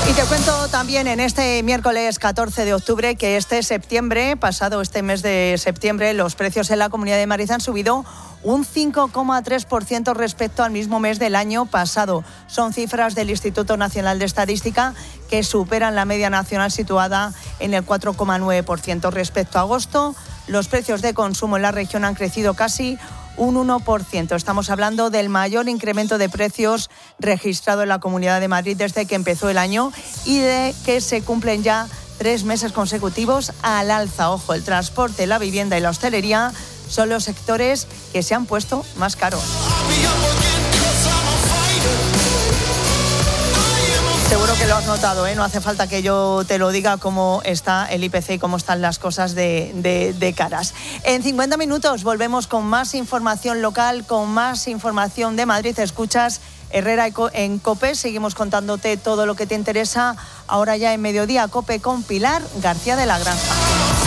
Y te cuento también en este miércoles 14 de octubre que pasado este mes de septiembre, los precios en la Comunidad de Madrid han subido un 5,3% respecto al mismo mes del año pasado. Son cifras del Instituto Nacional de Estadística que superan la media nacional situada en el 4,9%. Respecto a agosto, los precios de consumo en la región han crecido casi un 1%. Estamos hablando del mayor incremento de precios registrado en la Comunidad de Madrid desde que empezó el año y de que se cumplen ya 3 meses consecutivos al alza. Ojo, el transporte, la vivienda y la hostelería son los sectores que se han puesto más caros. Seguro que lo has notado, ¿eh? No hace falta que yo te lo diga cómo está el IPC y cómo están las cosas de caras. En 50 minutos volvemos con más información local, con más información de Madrid. Escuchas Herrera en COPE. Seguimos contándote todo lo que te interesa ahora ya en mediodía. COPE con Pilar García de la Granja.